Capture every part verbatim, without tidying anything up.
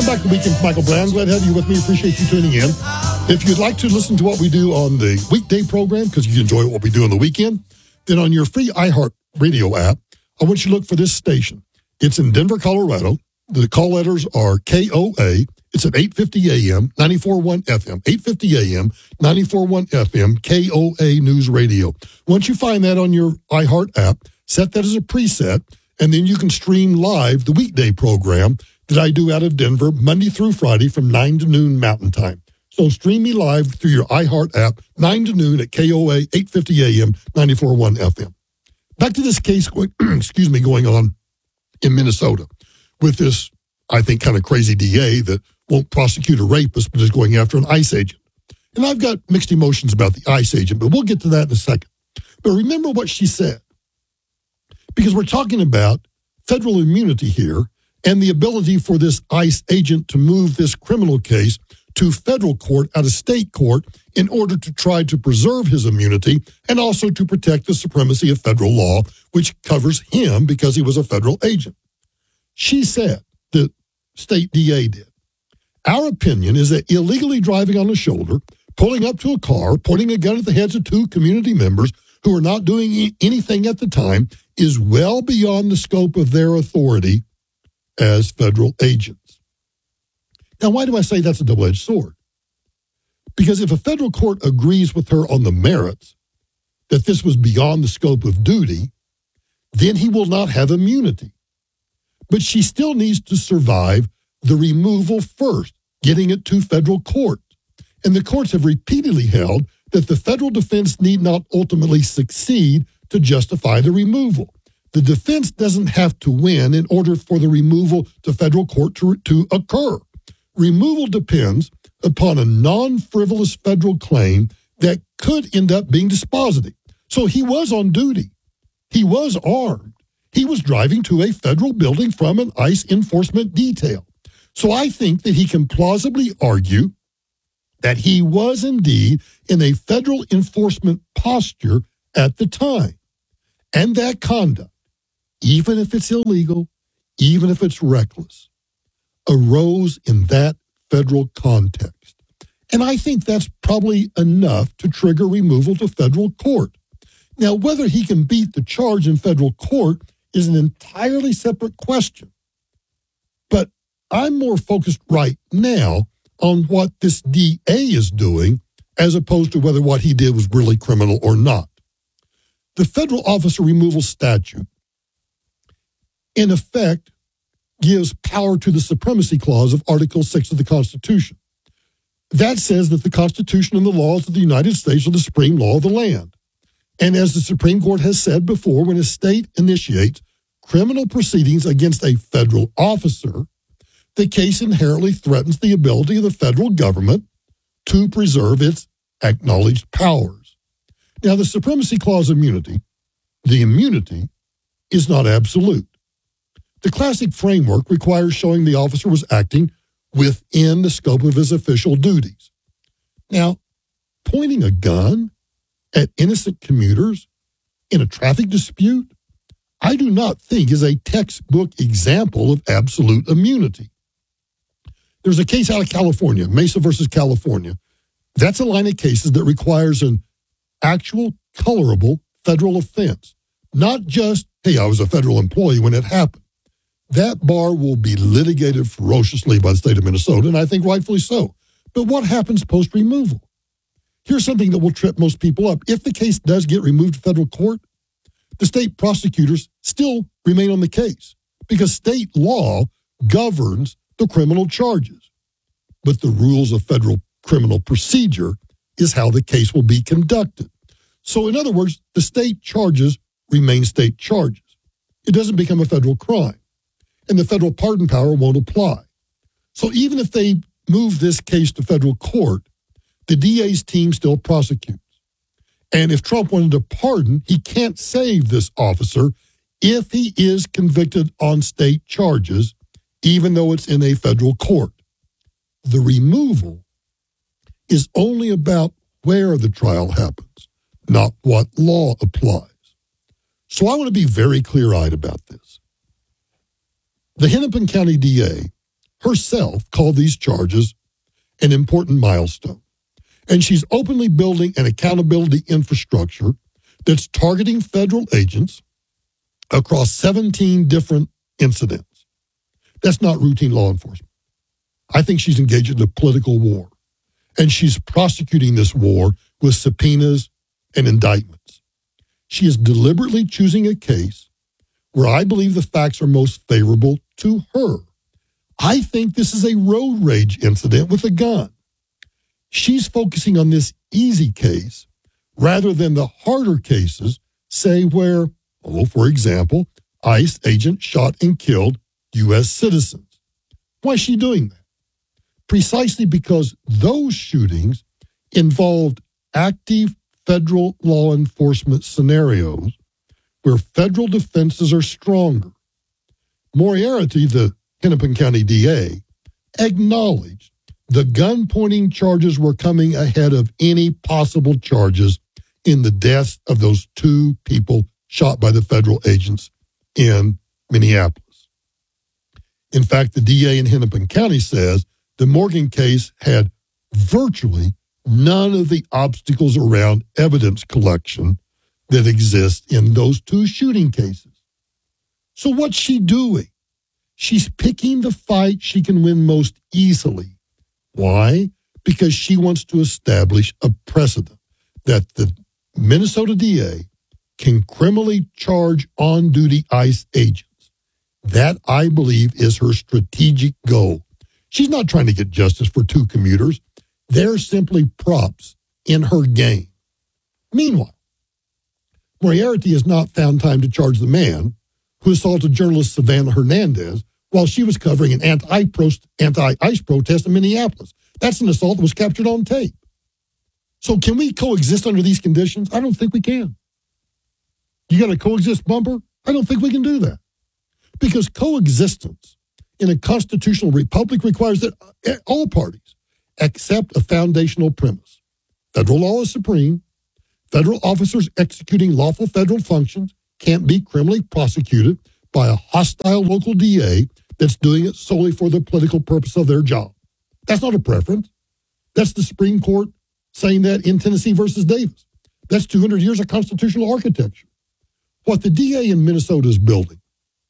back to Weekend with Michael Brown. Glad to have you with me. Appreciate you tuning in. If you'd like to listen to what we do on the weekday program, because you enjoy what we do on the weekend, then on your free iHeart Radio app, I want you to look for this station. It's in Denver, Colorado. The call letters are K O A. It's at eight fifty A M, ninety-four point one F M, eight fifty A M, ninety-four point one F M, K O A News Radio. Once you find that on your iHeart app, set that as a preset, and then you can stream live the weekday program that I do out of Denver Monday through Friday from nine to noon Mountain Time. So stream me live through your iHeart app, nine to noon at K O A, eight fifty A M, ninety-four point one F M. Back to this case, going, excuse me, going on in Minnesota with this, I think, kind of crazy D A that won't prosecute a rapist, but is going after an ICE agent. And I've got mixed emotions about the ICE agent, but we'll get to that in a second. But remember what she said, because we're talking about federal immunity here and the ability for this ICE agent to move this criminal case to federal court out of state court in order to try to preserve his immunity and also to protect the supremacy of federal law, which covers him because he was a federal agent. She said, the state D A did, our opinion is that illegally driving on a shoulder, pulling up to a car, pointing a gun at the heads of two community members who are not doing anything at the time is well beyond the scope of their authority as federal agents. Now, why do I say that's a double-edged sword? Because if a federal court agrees with her on the merits that this was beyond the scope of duty, then he will not have immunity. But she still needs to survive the removal first, getting it to federal court. And the courts have repeatedly held that the federal defense need not ultimately succeed to justify the removal. The defense doesn't have to win in order for the removal to federal court to, to occur. Removal depends upon a non-frivolous federal claim that could end up being dispositive. So he was on duty. He was armed. He was driving to a federal building from an ICE enforcement detail. So I think that he can plausibly argue that he was indeed in a federal enforcement posture at the time. And that conduct, even if it's illegal, even if it's reckless, arose in that federal context. And I think that's probably enough to trigger removal to federal court. Now, whether he can beat the charge in federal court is an entirely separate question. But I'm more focused right now on what this D A is doing as opposed to whether what he did was really criminal or not. The federal officer removal statute, in effect, gives power to the supremacy clause of Article six of the Constitution. That says that the Constitution and the laws of the United States are the supreme law of the land. And as the Supreme Court has said before, when a state initiates criminal proceedings against a federal officer, the case inherently threatens the ability of the federal government to preserve its acknowledged powers. Now, the supremacy clause immunity, the immunity, is not absolute. The classic framework requires showing the officer was acting within the scope of his official duties. Now, pointing a gun at innocent commuters in a traffic dispute, I do not think is a textbook example of absolute immunity. There's a case out of California, Mesa versus California. That's a line of cases that requires an actual colorable federal offense, not just, hey, I was a federal employee when it happened. That bar will be litigated ferociously by the state of Minnesota, and I think rightfully so. But what happens post-removal? Here's something that will trip most people up. If the case does get removed to federal court, the state prosecutors still remain on the case because state law governs the criminal charges. But the rules of federal criminal procedure is how the case will be conducted. So in other words, the state charges remain state charges. It doesn't become a federal crime, and the federal pardon power won't apply. So even if they move this case to federal court, the D A's team still prosecutes. And if Trump wanted to pardon, he can't save this officer if he is convicted on state charges, even though it's in a federal court. The removal is only about where the trial happens, not what law applies. So I want to be very clear-eyed about this. The Hennepin County D A herself called these charges an important milestone. And she's openly building an accountability infrastructure that's targeting federal agents across seventeen different incidents. That's not routine law enforcement. I think she's engaged in a political war, and she's prosecuting this war with subpoenas and indictments. She is deliberately choosing a case where I believe the facts are most favorable to her. I think this is a road rage incident with a gun. She's focusing on this easy case rather than the harder cases, say where, oh, for example, ICE agent shot and killed U S citizens. Why is she doing that? Precisely because those shootings involved active federal law enforcement scenarios where federal defenses are stronger. Moriarty, the Hennepin County D A, acknowledged the gun-pointing charges were coming ahead of any possible charges in the deaths of those two people shot by the federal agents in Minneapolis. In fact, the D A in Hennepin County says the Morgan case had virtually none of the obstacles around evidence collection that exist in those two shooting cases. So what's she doing? She's picking the fight she can win most easily. Why? Because she wants to establish a precedent that the Minnesota D A can criminally charge on-duty ICE agents. That, I believe, is her strategic goal. She's not trying to get justice for two commuters. They're simply props in her game. Meanwhile, Moriarty has not found time to charge the man who assaulted journalist Savannah Hernandez while she was covering an anti-ICE protest in Minneapolis. That's an assault that was captured on tape. So can we coexist under these conditions? I don't think we can. You got a coexist bumper? I don't think we can do that. Because coexistence in a constitutional republic requires that all parties accept a foundational premise. Federal law is supreme. Federal officers executing lawful federal functions can't be criminally prosecuted by a hostile local D A that's doing it solely for the political purpose of their job. That's not a preference. That's the Supreme Court saying that in Tennessee versus Davis. That's two hundred years of constitutional architecture. What the D A in Minnesota is building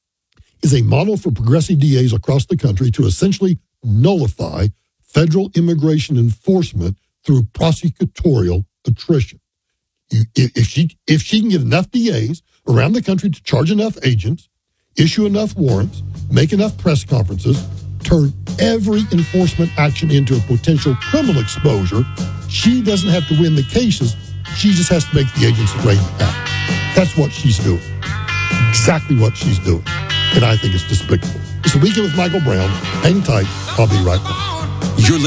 is a model for progressive D As across the country to essentially nullify federal immigration enforcement through prosecutorial attrition. If she, if she can get enough D As around the country to charge enough agents, issue enough warrants, make enough press conferences, turn every enforcement action into a potential criminal exposure, she doesn't have to win the cases. She just has to make the agents ready to act. That's what she's doing. Exactly what she's doing. And I think it's despicable. It's the Weekend with Michael Brown. Hang tight. I'll be right back. You're